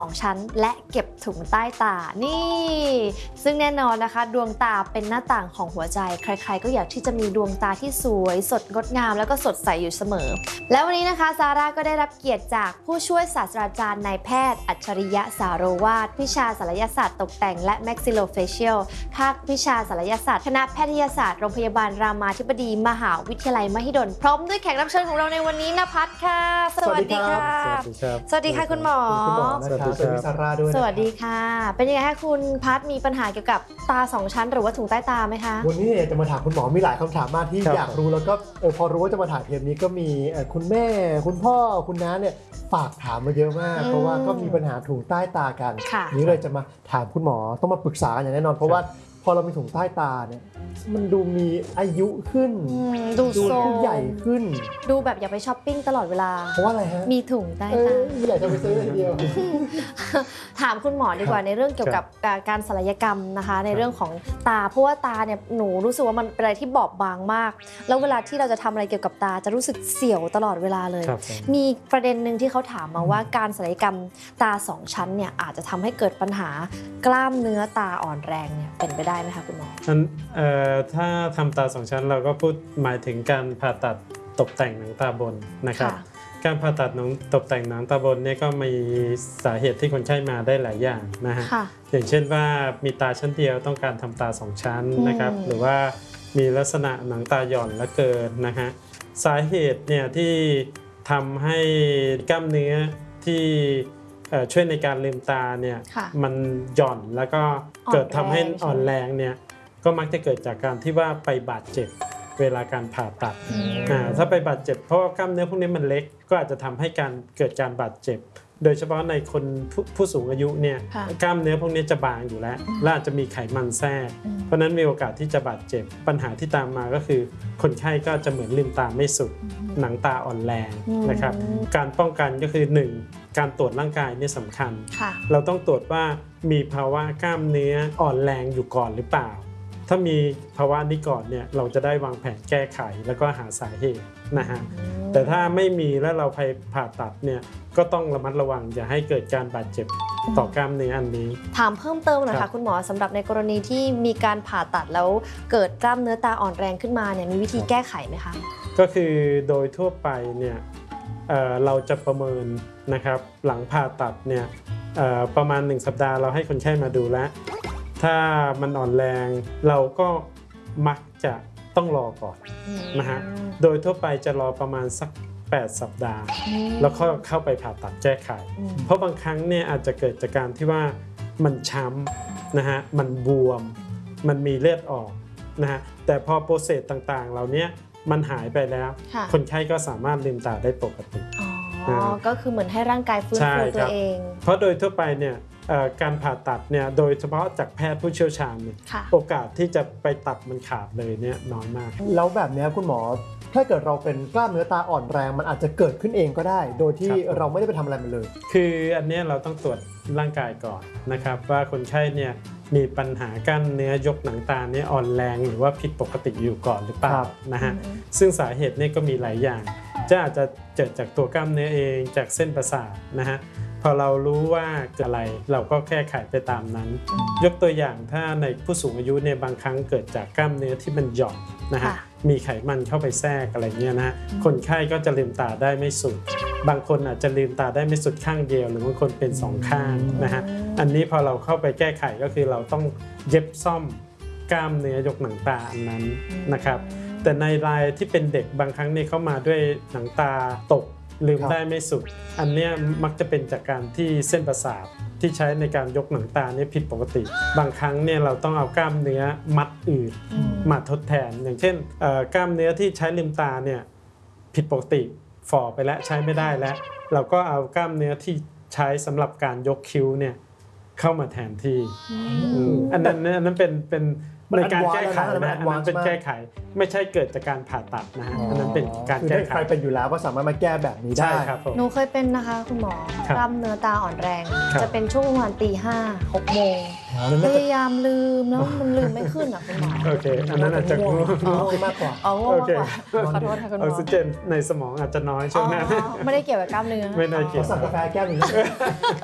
2 ชั้นและเก็บถุงใต้ตานี่ซึ่งแน่นอนนะคะดวงตาเป็นหน้าต่างของหัวใจใครๆก็อยากที่จะมีดวงตาที่สวยสดงดงามแล้วก็สดใสอยู่เสมอแล้ววันนี้นะคะซาร่าก็ได้รับเกียรติจากผู้ช่วยศาสตราจารย์นายแพทย์อัจฉริยะสาโรวาทวิชาศัลยศาสตร์ตกแต่งและ Maxillofacial ภาควิชาศัลยศาสตร์คณะแพทยศาสตร์โรงพยาบาลรามาธิบดีมหาวิทยาลัยมหิดลพร้อมด้วยแขกรับเชิญของเราในวันนี้ณภัทรค่ะสวัสดีค่ะสวัสดีค่ะคุณหมอสวัสดีครับซาร่าด้วยสวัสดีค่ะเป็นยังไงคะคุณพัทมีปัญหาเกี่ยวกับตา2 ชั้นหรือว่าถุงใต้ตาไหมคะวันนี้จะมาถามคุณหมอมีหลายคำถามมากที่อยากรู้แล้วก็พอรู้ว่าจะมาถ่ายเทปนี้ก็มีคุณแม่คุณพ่อคุณน้าเนี่ยฝากถามมาเยอะมากเพราะว่าก็มีปัญหาถุงใต้ตากันนี้เลยจะมาถามคุณหมอต้องมาปรึกษาอย่างแน่นอนเพราะว่าพอเรามีถุงใต้ตาเนี่ยมันดูมีอายุขึ้นดูผู้ใหญ่ขึ้นดูแบบอยากไปช้อปปิ้งตลอดเวลาเพราะว่าอะไรฮะมีถุงใต้ตาอยากจะไปซื้อทีเดียวถามคุณหมอดีกว่าในเรื่องเกี่ยวกับการศัลยกรรมนะคะในเรื่องของตาเพราะว่าตาเนี่ยหนูรู้สึกว่ามันเป็นอะไรที่บอบบางมากแล้วเวลาที่เราจะทำอะไรเกี่ยวกับตาจะรู้สึกเสียวตลอดเวลาเลยมีประเด็นหนึ่งที่เขาถามมาว่าการศัลยกรรมตา2 ชั้นเนี่ยอาจจะทำให้เกิดปัญหากล้ามเนื้อตาอ่อนแรงเนี่ยเป็นไปได้ไหมคะคุณหมอถ้าทำตา2 ชั้นเราก็พูดหมายถึงการผ่าตัดตกแต่งหนังตาบนนะครับการผ่าตัดตกแต่งหนังตาบนเนี่ยก็มีสาเหตุที่คนไข้มาได้หลายอย่างนะฮะอย่างเช่นว่ามีตาชั้นเดียวต้องการทำตา2 ชั้นนะครับหรือว่ามีลักษณะหนังตาหย่อนและเกินนะฮะสาเหตุเนี่ยที่ทำให้กล้ามเนื้อที่ช่วยในการลืมตาเนี่ยมันหย่อนแล้วก็เกิดทำให้อ่อนแรงเนี่ยก็มักจะเกิดจากการที่ว่าไปบาดเจ็บเวลาการผ่าตัดถ้าไปบาดเจ็บเพราะกล้ามเนื้อพวกนี้มันเล็กก็อาจจะทำให้เกิดการบาดเจ็บโดยเฉพาะในคนผู้สูงอายุเนี่ยกล้ามเนื้อพวกนี้จะบางอยู่แล้วและอาจจะมีไขมันแทรกเพราะนั้นมีโอกาสที่จะบาดเจ็บปัญหาที่ตามมาก็คือคนไข้ก็จะเหมือนลืมตาไม่สุดหนังตาอ่อนแรงนะครับการป้องกันก็คือ1การตรวจร่างกายนี่สำคัญเราต้องตรวจว่ามีภาวะกล้ามเนื้ออ่อนแรงอยู่ก่อนหรือเปล่าถ้ามีภาวะนี้ก่อนเนี่ยเราจะได้วางแผนแก้ไขแล้วก็หาสาเหตุนะฮะแต่ถ้าไม่มีแล้วเราไปผ่าตัดเนี่ยก็ต้องระมัดระวังอย่าให้เกิดการบาดเจ็บต่อกล้ามเนื้ออันนี้ถามเพิ่มเติมหน่อยค่ะคุณหมอสำหรับในกรณีที่มีการผ่าตัดแล้วเกิดกล้ามเนื้อตาอ่อนแรงขึ้นมาเนี่ยมีวิธีแก้ไขไหมคะก็คือโดยทั่วไปเนี่ยเราจะประเมินนะครับหลังผ่าตัดเนี่ยประมาณ1 สัปดาห์เราให้คนไข้มาดูแล้วถ้ามันอ่อนแรงเราก็มักจะต้องรอก่อนนะฮะโดยทั่วไปจะรอประมาณสัก8 สัปดาห์แล้วก็เข้าไปผ่าตัดแก้ไขเพราะบางครั้งเนี่ยอาจจะเกิดจากการที่ว่ามันช้ำนะฮะมันบวมมันมีเลือดออกนะฮะแต่พอโปรเซสต่างๆเหล่านี้มันหายไปแล้วคนไข้ก็สามารถลืมตาได้ปกติก็คือเหมือนให้ร่างกายฟื้นฟูตัวเองเพราะโดยทั่วไปเนี่ยการผ่าตัดเนี่ยโดยเฉพาะจากแพทย์ผู้เชี่ยวชาญเนี่ยโอกาสที่จะไปตัดมันขาดเลยเนี่ยน้อยมากแล้วแบบนี้คุณหมอถ้าเกิดเราเป็นกล้ามเนื้อตาอ่อนแรงมันอาจจะเกิดขึ้นเองก็ได้โดยที่เราไม่ได้ไปทำอะไรมันเลยคืออันนี้เราต้องตรวจร่างกายก่อนนะครับว่าคนไข้เนี่ยมีปัญหากล้ามเนื้อยกหนังตาเนี่ยอ่อนแรงหรือว่าผิดปกติอยู่ก่อนหรือเปล่านะฮะซึ่งสาเหตุนี่ก็มีหลายอย่างอาจจะเกิดจากตัวกล้ามเนื้อเองจากเส้นประสาทนะฮะพอเรารู้ว่าเกิดอะไรเราก็แก้ไขไปตามนั้นยกตัวอย่างถ้าในผู้สูงอายุเนี่ยบางครั้งเกิดจากกล้ามเนื้อที่มันหย่อนนะฮะมีไขมันเข้าไปแทรกอะไรเงี้ยนะคนไข้ก็จะลืมตาได้ไม่สุดบางคนอาจจะลืมตาได้ไม่สุดข้างเดียวหรือบางคนเป็น2 ข้างนะฮะอันนี้พอเราเข้าไปแก้ไขก็คือเราต้องเย็บซ่อมกล้ามเนื้อยกหนังตาอันนั้นนะครับแต่ในรายที่เป็นเด็กบางครั้งเนี่ยเข้ามาด้วยหนังตาตกลืมได้ไม่สุดอันนี้มักจะเป็นจากการที่เส้นประสาทที่ใช้ในการยกหนังตาเนี่ยผิดปกติบางครั้งเนี่ยเราต้องเอากล้ามเนื้อมัดอื่นมาทดแทนอย่างเช่นกล้ามเนื้อที่ใช้ลืมตาเนี่ยผิดปกติฝ่อไปแล้วใช้ไม่ได้แล้วเราก็เอากล้ามเนื้อที่ใช้สำหรับการยกคิ้วเนี่ยเข้ามาแทนที่อันนั้นเป็นในการแก้ไขนะอันนั้นเป็นแก้ไขไม่ใช่เกิดจากการผ่าตัดนะฮะอันนั้นเป็นการแก้ไขใครเป็นอยู่แล้วก็สามารถมาแก้แบบนี้ได้ครับหนูเคยเป็นนะคะคุณหมอกล้ามเนื้อตาอ่อนแรงจะเป็นช่วงประมาณตี 5 6 โมงพยายามลืมแล้วมันลืมไม่ขึ้นอ่ะคุณหมอโอเคอันนั้นอาจจะง่วงมากกว่าโอเคขอโทษค่ะคุณหมอออกซิเจนในสมองอาจจะน้อยช่วงนั้นไม่ได้เกี่ยวกับกล้ามเนื้อไม่ได้เกี่ยวสั่งกาแฟแก้วนึง